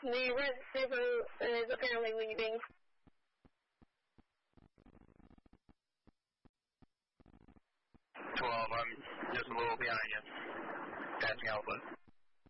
The red signal is apparently leaving. 12, I'm just a little behind you. Passing Alpha.